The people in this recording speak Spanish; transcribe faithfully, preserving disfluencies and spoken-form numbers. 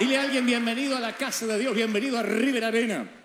Dile a alguien bienvenido a la casa de Dios, bienvenido a River Arena.